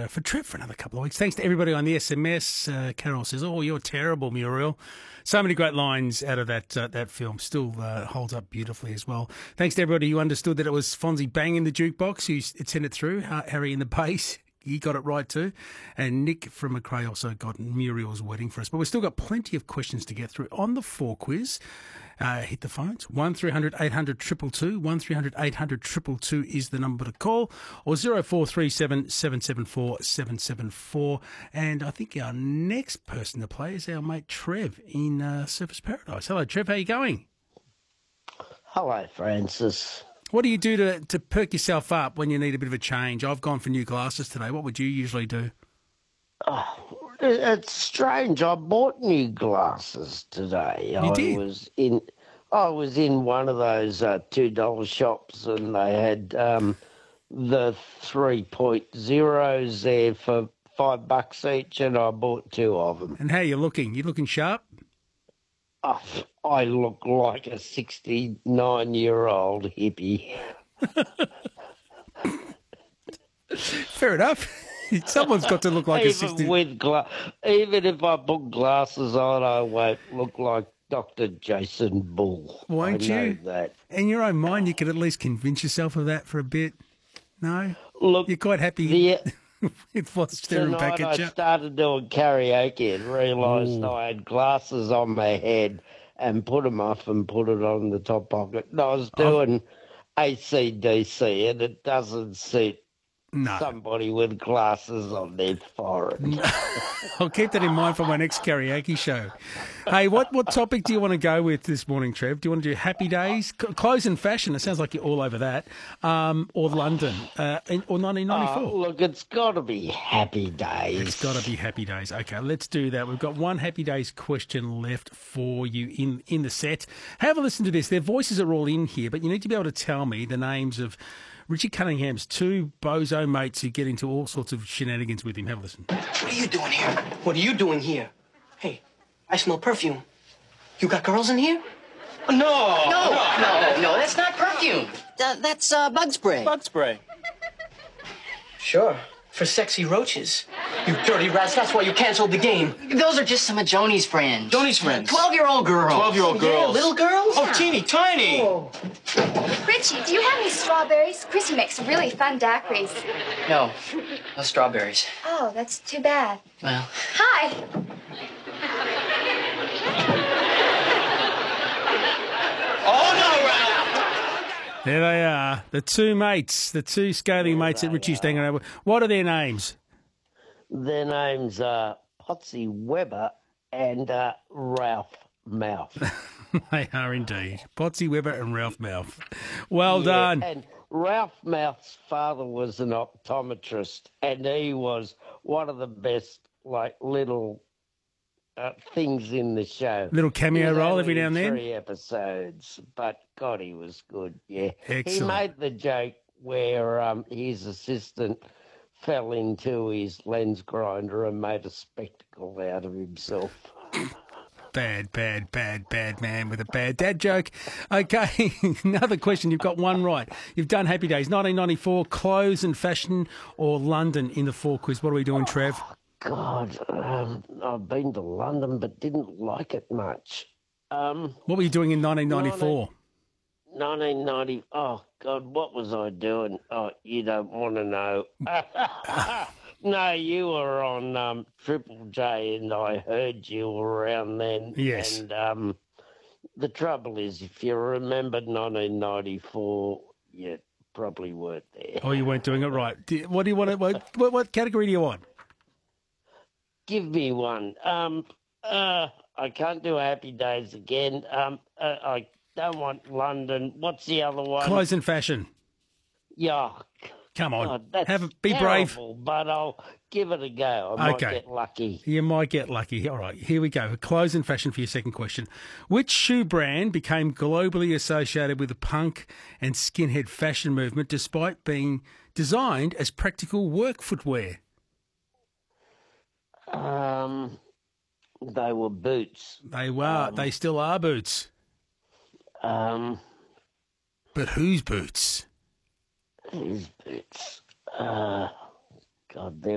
for Trev for another couple of weeks. Thanks to everybody on the SMS. Carol says, "Oh, you're terrible, Muriel." So many great lines out of that film. Still holds up beautifully as well. Thanks to everybody who understood that it was Fonzie banging the jukebox who sent it through. Harry in the bass. He got it right too. And Nick from McRae also got Muriel's wedding for us. But we've still got plenty of questions to get through on the 4 quiz. Hit the phones. 1300 800 222. 1300 800 222 is the number to call. Or 0437 774 774. And I think our next person to play is our mate Trev in Surfers Paradise. Hello, Trev. How are you going? Hello, Francis. What do you do to perk yourself up when you need a bit of a change? I've gone for new glasses today. What would you usually do? Oh, it's strange. I bought new glasses today. You did? I was in one of those $2 shops, and they had the 3.0s there for $5 each, and I bought 2 of them. And how are you looking? You looking sharp? Oh, I look like a 69-year-old hippie. Fair enough. Someone's got to look like a 60. Even if I put glasses on, I won't look like Dr. Jason Bull. Won't you? I know that. In your own mind, you could at least convince yourself of that for a bit. No? Look, you're quite happy with what's staring back at you. I started doing karaoke and realised I had glasses on my head and put them off and put it on the top pocket. And I was doing AC/DC, and it doesn't suit somebody with glasses on their forehead. I'll keep that in mind for my next karaoke show. Hey, what topic do you want to go with this morning, Trev? Do you want to do Happy Days, clothes and fashion? It sounds like you're all over that. Or London, or 1994? Look, it's got to be Happy Days. It's got to be Happy Days. Okay, let's do that. We've got one Happy Days question left for you in the set. Have a listen to this. Their voices are all in here, but you need to be able to tell me the names of Richie Cunningham's 2 bozo mates who get into all sorts of shenanigans with him. Have a listen. What are you doing here? What are you doing here? Hey, I smell perfume. You got girls in here? No, that's not perfume. That's bug spray. Bug spray. Sure, for sexy roaches. You dirty rats, that's why you canceled the game. Those are just some of Joni's friends. Joni's friends? 12-year-old girls. 12-year-old girls. Yeah, little girls? Oh, teeny tiny. Oh. Richie, do you have any strawberries? Chrissy makes really fun daiquiris. No strawberries. Oh, that's too bad. Well. Hi. Oh, no, Ralph! There they are, the 2 mates, the 2 scaly mates that Richie's hanging out with. What are their names? Their names are Potsy Weber and Ralph Mouth. They are indeed. Potsy Weber and Ralph Mouth. Well done. And Ralph Mouth's father was an optometrist, and he was one of the best, little things in the show. Little cameo role every now and then? 3 episodes, but God, he was good, yeah. Excellent. He made the joke where his assistant fell into his lens grinder and made a spectacle out of himself. Bad man with a bad dad joke. Okay, another question. You've got one right. You've done Happy Days, 1994, clothes and fashion, or London in the 4 quiz. What are we doing, Trev? God, I've been to London but didn't like it much. What were you doing in 1994? 1990. Oh, God, what was I doing? Oh, you don't want to know. No, you were on Triple J, and I heard you around then. Yes. And the trouble is, if you remember 1994, you probably weren't there. Oh, you weren't doing it right. What do you want? What category do you want? Give me one. I can't do Happy Days again. I don't want London. What's the other one? Clothes and fashion. Yuck. Come on. Oh, that's be brave. But I'll give it a go. I might get lucky. You might get lucky. All right, here we go. Clothes and fashion for your second question. Which shoe brand became globally associated with the punk and skinhead fashion movement despite being designed as practical work footwear? They were boots. They were. They still are boots. But whose boots? Whose boots? God,